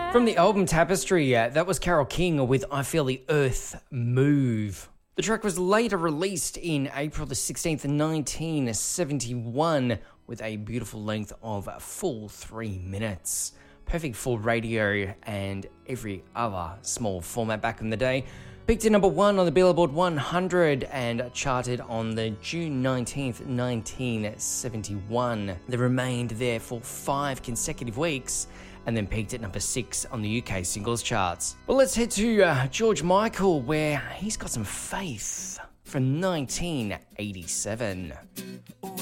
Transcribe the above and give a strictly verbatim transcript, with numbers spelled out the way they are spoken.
From the album Tapestry, uh, that was Carole King with I Feel the Earth Move. The track was later released in April the sixteenth, nineteen seventy-one, with a beautiful length of a full three minutes. Perfect for radio and every other small format back in the day. Peaked at number one on the Billboard one hundred and charted on the June nineteenth, nineteen seventy-one. They remained there for five consecutive weeks and then peaked at number six on the U K singles charts. Well, let's head to uh, George Michael, where he's got some faith from nineteen eighty-seven.